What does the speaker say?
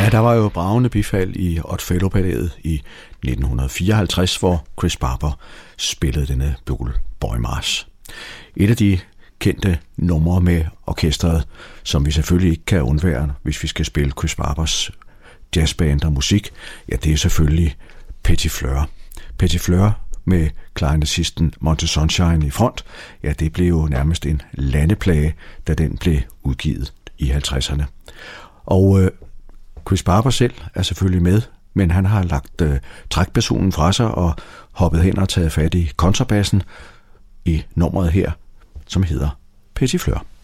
Ja, der var jo bragende bifald i Othello-balletet i 1954, hvor Chris Barber spillede denne Boy March. Et af de kendte numre med orkestret, som vi selvfølgelig ikke kan undvære, hvis vi skal spille Chris Barbers jazzband og musik, ja, det er selvfølgelig Petit Fleur. Petit Fleur med klarinettisten Monty Sunshine i front, ja, det blev jo nærmest en landeplage, da den blev udgivet i 50'erne. Og Chris Barber selv er selvfølgelig med, men han har lagt trækpersonen fra sig og hoppet hen og taget fat i kontrabassen i nummeret her, som hedder Petit Fleur.